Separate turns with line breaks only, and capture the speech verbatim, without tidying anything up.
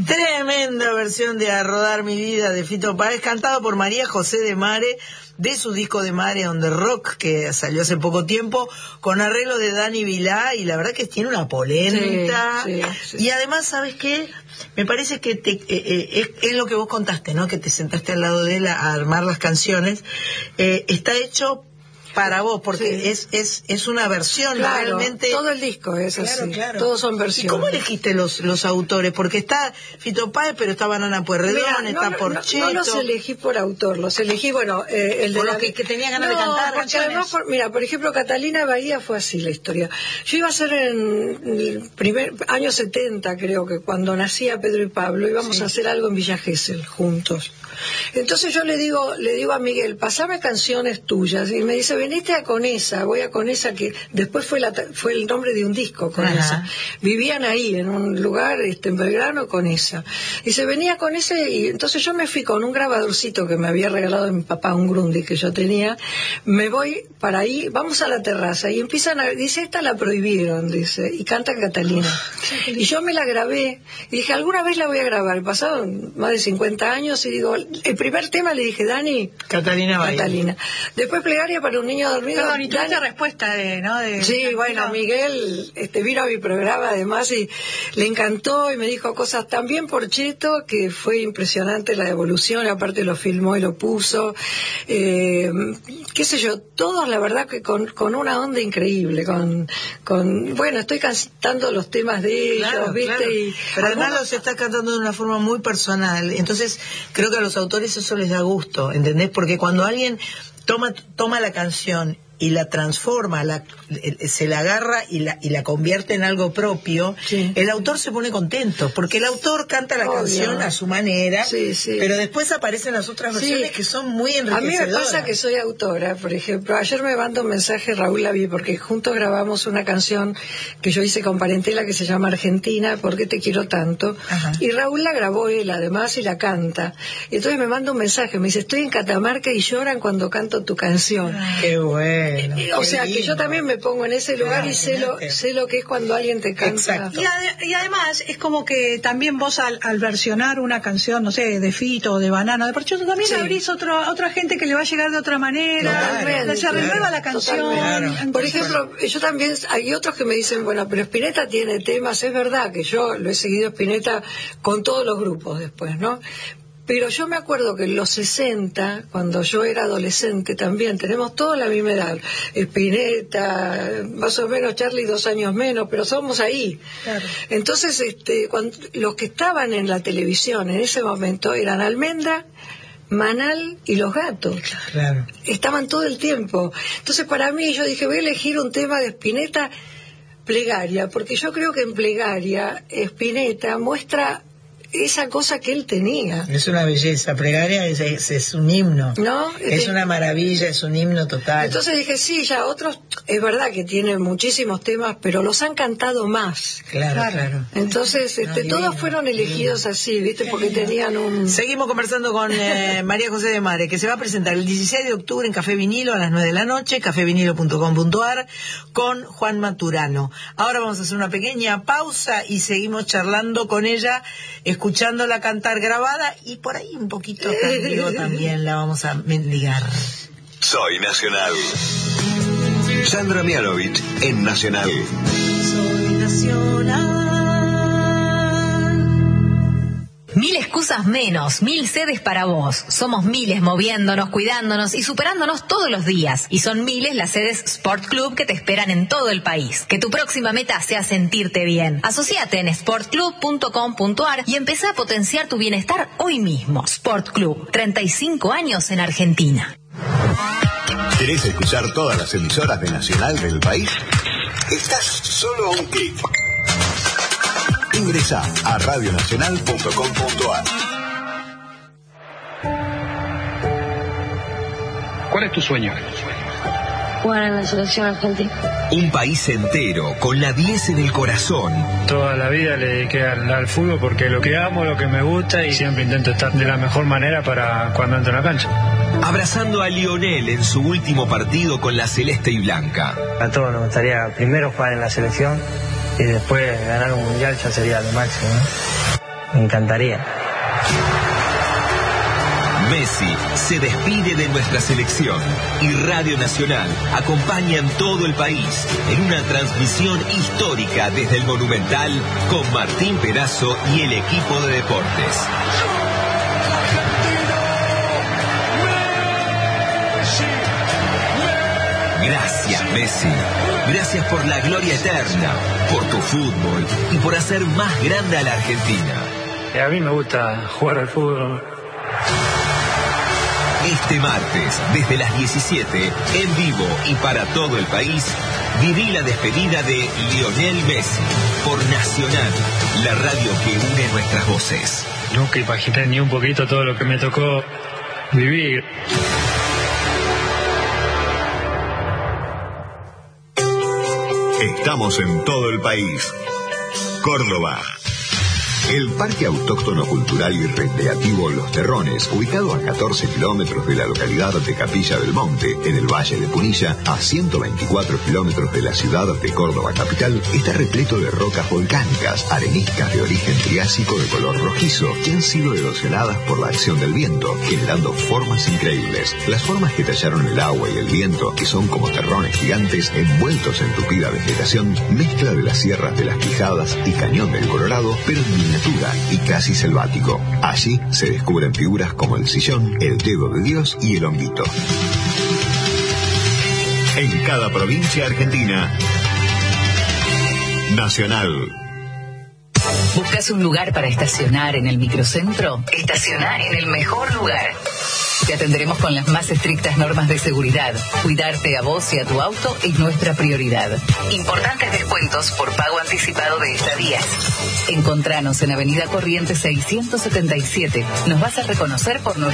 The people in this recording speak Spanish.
Tremenda versión de A Rodar Mi Vida de Fito Páez, cantado por María José de Mare, de su disco de Mare on the Rock, que salió hace poco tiempo, con arreglo de Dani Vilá, y la verdad que tiene una polenta.
Sí, sí, sí.
Y además, ¿sabes qué? Me parece que te, eh, eh, es, es lo que vos contaste, ¿no? Que te sentaste al lado de él a, a armar las canciones. Eh, está hecho para vos, porque sí. es, es, es una versión,
claro,
realmente.
Todo el disco es
claro,
así,
claro.
Todos son versiones.
¿Y cómo elegiste los, los autores? Porque está Fito Páez, pero está Banana Pueyrredón,
Mira,
está
no,
Porcheto.
No, no los elegí por autor, los elegí, bueno, eh, el de
los
la...
que, que tenía ganas
no,
de cantar
porque
canciones.
además, por, mira, por ejemplo, Catalina Bahía fue así la historia. Yo iba a ser en el primer año setenta, creo que cuando nacía Pedro y Pablo, íbamos sí. a hacer algo en Villa Gesell juntos. Entonces yo le digo, le digo a Miguel, pasame canciones tuyas, y me dice, veniste a Conesa, voy a Conesa, que después fue la, fue el nombre de un disco, Conesa. Ajá. Vivían ahí, en un lugar, este, en Belgrano, Conesa. Y se venía con ese, y entonces yo me fui con un grabadorcito que me había regalado mi papá, un Grundy que yo tenía, me voy para ahí, vamos a la terraza, y empiezan a, dice, esta la prohibieron, dice, y canta Catalina. Y yo me la grabé, y dije, alguna vez la voy a grabar. Pasaron más de cincuenta años, y digo, el primer tema le dije, Dani,
Catalina Bahía.
Catalina. Después Plegaria para un niño dormido.
Perdón, y tuviste respuesta de, ¿no? De,
sí, de, bueno, no. Miguel este, vino a mi programa además y le encantó y me dijo cosas también por Cheto, que fue impresionante la evolución, aparte lo filmó y lo puso. Eh, qué sé yo, todos la verdad que con, con una onda increíble, con, con bueno, estoy cantando los temas de ellos,
claro,
¿viste?
Claro.
Y
pero
algunos...
además los está cantando de una forma muy personal, entonces creo que a los autores eso les da gusto, ¿entendés? Porque cuando alguien toma toma la canción y la transforma, la, se la agarra y la, y la convierte en algo propio, sí. el autor se pone contento, porque el autor canta la Obvio. canción a su manera,
sí, sí.
pero después aparecen las otras versiones sí. que son muy enriquecedoras.
A mí me pasa que soy autora, por ejemplo, ayer me manda un mensaje Raúl Lavie, porque juntos grabamos una canción que yo hice con Parentela que se llama Argentina, ¿por qué te quiero tanto? Ajá. Y Raúl la grabó él además y la canta, y entonces me manda un mensaje, me dice, estoy en Catamarca y lloran cuando canto tu canción.
Ah, qué bueno.
Bueno, o sea lindo. Que yo también me pongo en ese lugar claro, y sé lo, sé lo que es cuando alguien te canta.
Y, ade y además es como que también vos al, al versionar una canción, no sé, de Fito o de Banana, de Porcheto, también sí. abrís otro, a otra gente que le va a llegar de otra manera,
Totalmente,
se renueva claro, la canción.
Claro.
Por ejemplo, yo también, hay otros que me dicen, bueno, pero Spinetta tiene temas, es verdad que yo lo he seguido Spinetta con todos los grupos después, ¿no? Pero yo me acuerdo que en los sesenta, cuando yo era adolescente también, tenemos toda la misma edad, Spinetta, más o menos Charlie dos años menos, pero somos ahí. Claro. Entonces, este, cuando, los que estaban en la televisión en ese momento eran Almendra, Manal y Los Gatos.
Claro.
Estaban todo el tiempo. Entonces para mí yo dije, voy a elegir un tema de Spinetta, Plegaria, porque yo creo que en Plegaria Spinetta muestra esa cosa que él tenía.
Es una belleza, Plegaria es, es, es un himno,
¿no?
Es una maravilla, es un himno total.
Entonces dije, sí, ya otros, es verdad que tienen muchísimos temas, pero los han cantado más.
Claro, claro. claro.
Entonces, este, no, todos fueron elegidos divino. así, ¿viste? Porque tenían un...
Seguimos conversando con eh, María José de Mare, que se va a presentar el dieciséis de octubre en Café Vinilo a las nueve de la noche, café vinilo punto com punto ar, con Juan Maturano. Ahora vamos a hacer una pequeña pausa y seguimos charlando con ella, escuchándola cantar grabada y por ahí un poquito conmigo también la vamos a mendigar.
Soy Nacional. Sandra Mianovich en Nacional.
Soy Nacional.
Mil excusas menos, mil sedes para vos. Somos miles moviéndonos, cuidándonos y superándonos todos los días. Y son miles las sedes Sport Club que te esperan en todo el país. Que tu próxima meta sea sentirte bien. Asociate en sport club punto com punto ar y empezá a potenciar tu bienestar hoy mismo. Sport Club, treinta y cinco años en Argentina.
¿Querés escuchar todas las emisoras de Nacional del país? Estás solo a un clic. Ingresa a radio nacional punto com punto ar.
¿Cuál es tu sueño?
Jugar en la selección argentina.
Un país entero, con la diez en el corazón.
Toda la vida le dediqué al, al fútbol porque lo que amo, lo que me gusta y siempre intento estar de la mejor manera para cuando entro en la cancha.
Abrazando a Lionel en su último partido con la celeste y blanca.
A todos nos gustaría primero jugar en la selección y después ganar un mundial ya sería lo máximo, ¿no?
me encantaría.
Messi se despide de nuestra selección y Radio Nacional acompaña en todo el país en una transmisión histórica desde el Monumental con Martín Perazo y el equipo de deportes. Gracias, Messi. Gracias por la gloria eterna, por tu fútbol y por hacer más grande a la Argentina.
A mí me gusta jugar al fútbol.
Este martes, desde las diecisiete, en vivo y para todo el país, viví la despedida de Lionel Messi por Nacional, la radio que une nuestras voces.
Nunca imaginé ni un poquito todo lo que me tocó vivir.
Estamos en todo el país. Córdoba. El Parque Autóctono Cultural y Recreativo Los Terrones, ubicado a catorce kilómetros de la localidad de Capilla del Monte, en el Valle de Punilla, a ciento veinticuatro kilómetros de la ciudad de Córdoba capital, está repleto de rocas volcánicas, areniscas de origen triásico de color rojizo, que han sido erosionadas por la acción del viento, generando formas increíbles. Las formas que tallaron el agua y el viento, que son como terrones gigantes envueltos en tupida vegetación, mezcla de las sierras de las Quijadas y Cañón del Colorado, pero en miniatura y casi selvático. Allí se descubren figuras como el sillón, el dedo de Dios y el honguito. En cada provincia argentina, Nacional.
¿Buscas un lugar para estacionar en el microcentro? Estaciona en el mejor lugar. Te atenderemos con las más estrictas normas de seguridad. Cuidarte a vos y a tu auto es nuestra prioridad. Importantes descuentos por pago anticipado de estadías. Encontranos en Avenida Corrientes seiscientos setenta y siete. Nos vas a reconocer por nuestra